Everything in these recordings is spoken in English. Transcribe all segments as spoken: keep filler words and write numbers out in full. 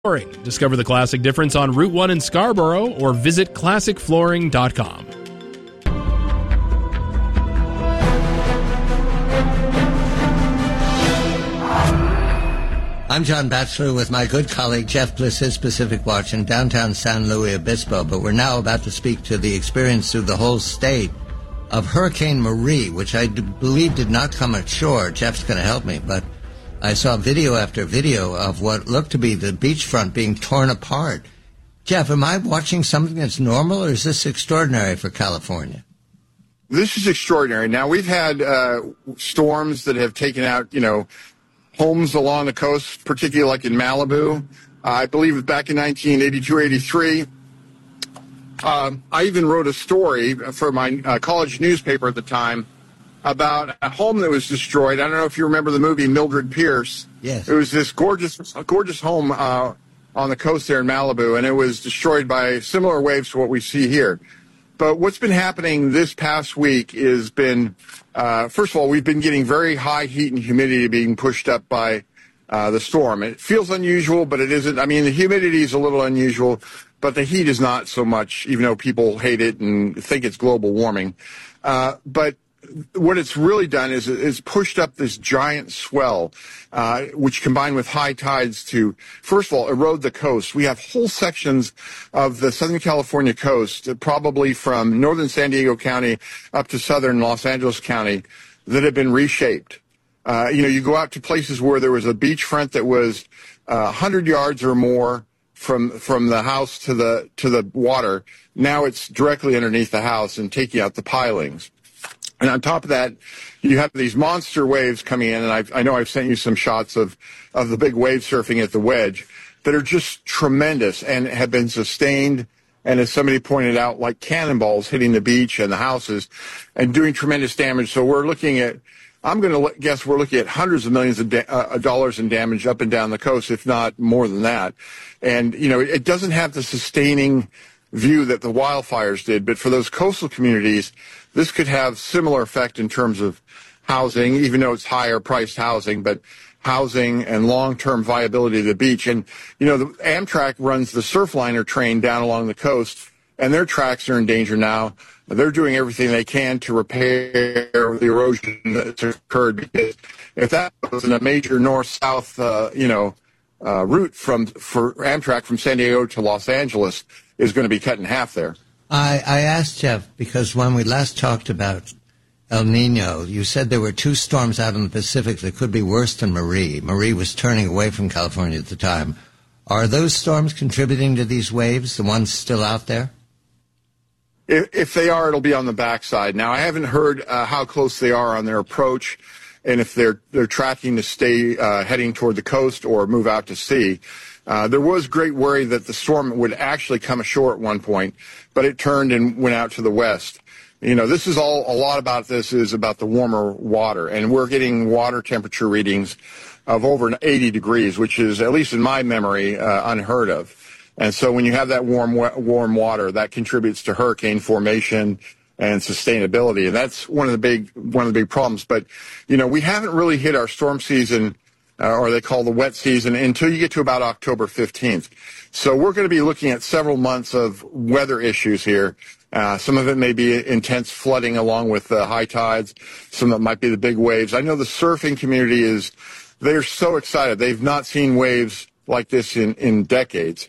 Discover the classic difference on Route one in Scarborough or visit classic flooring dot com. I'm John Batchelor with my good colleague Jeff Bliss, his Pacific Watch in downtown San Luis Obispo, but we're now about to speak to the experience through the whole state of Hurricane Marie, which I d- believe did not come ashore. Jeff's going to help me, but I saw video after video of what looked to be the beachfront being torn apart. Jeff, am I watching something that's normal, or is this extraordinary for California? This is extraordinary. Now, we've had uh, storms that have taken out, you know, homes along the coast, particularly like in Malibu. Uh, I believe back in nineteen eighty-two, eighty-three, um, I even wrote a story for my uh, college newspaper at the time about a home that was destroyed. I don't know if you remember the movie Mildred Pierce. Yes. It was this gorgeous, gorgeous home uh, on the coast there in Malibu, and it was destroyed by similar waves to what we see here. But what's been happening this past week has been, uh, first of all, we've been getting very high heat and humidity being pushed up by uh, the storm. It feels unusual, but it isn't. I mean, the humidity is a little unusual, but the heat is not so much, even though people hate it and think it's global warming. Uh, but what it's really done is it's pushed up this giant swell, uh, which combined with high tides to, first of all, erode the coast. We have whole sections of the Southern California coast, probably from northern San Diego County up to southern Los Angeles County, that have been reshaped. Uh, you know, you go out to places where there was a beachfront that was uh, one hundred yards or more from from the house to the to the water. Now it's directly underneath the house and taking out the pilings. And on top of that, you have these monster waves coming in, and I've, I know I've sent you some shots of, of the big wave surfing at the Wedge that are just tremendous and have been sustained, and as somebody pointed out, like cannonballs hitting the beach and the houses and doing tremendous damage. So we're looking at, I'm going to guess we're looking at hundreds of millions of da- uh, dollars in damage up and down the coast, if not more than that. And, you know, it doesn't have the sustaining view that the wildfires did, but for those coastal communities, this could have similar effect in terms of housing, even though it's higher priced housing, but housing and long-term viability of the beach. And, you know, the Amtrak runs the Surfliner train down along the coast, and their tracks are in danger now. They're doing everything they can to repair the erosion that's occurred, because if that was in a major north-south, uh, you know, uh, route from for Amtrak from San Diego to Los Angeles is going to be cut in half there. I, I asked Jeff, because when we last talked about El Nino, you said there were two storms out in the Pacific that could be worse than Marie. Marie was turning away from California at the time. Are those storms contributing to these waves, the ones still out there? If, if they are, it'll be on the backside. Now, I haven't heard uh, how close they are on their approach, and if they're they're tracking to stay uh, heading toward the coast or move out to sea. Uh, there was great worry that the storm would actually come ashore at one point, but it turned and went out to the west. You know, this is all, a lot about this is about the warmer water, and we're getting water temperature readings of over eighty degrees, which is, at least in my memory, uh, unheard of. And so when you have that warm, warm water, that contributes to hurricane formation and sustainability, and that's one of the big, one of the big problems. But, you know, we haven't really hit our storm season, Uh, or they call the wet season, until you get to about October fifteenth. So we're going to be looking at several months of weather issues here. Uh, some of it may be intense flooding along with the high tides. Some of it might be the big waves. I know the surfing community is, they're so excited. They've not seen waves like this in, in decades.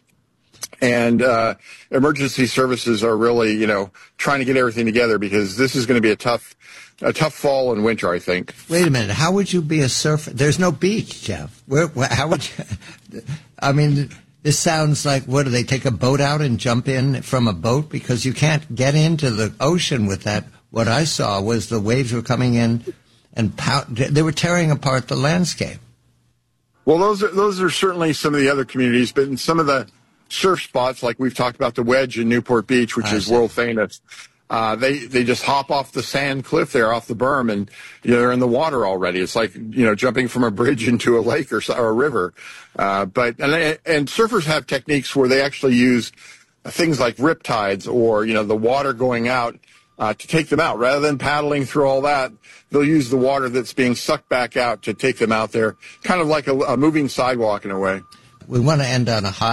And uh, emergency services are really, you know, trying to get everything together, because this is going to be a tough A tough fall and winter, I think. Wait a minute. How would you be a surfer? There's no beach, Jeff. Where, where, how would you? I mean, this sounds like, what, do they take a boat out and jump in from a boat? Because you can't get into the ocean with that. What I saw was the waves were coming in and pound, they were tearing apart the landscape. Well, those are, those are certainly some of the other communities, but in some of the surf spots, like we've talked about the Wedge in Newport Beach, which I is see. world famous, Uh, they, they just hop off the sand cliff there, off the berm, and, you know, they're in the water already. It's like, you know, jumping from a bridge into a lake or, or a river. Uh, but, and, and surfers have techniques where they actually use things like riptides, or, you know, the water going out, uh, to take them out. Rather than paddling through all that, they'll use the water that's being sucked back out to take them out there, kind of like a, a moving sidewalk in a way. We want to end on a high.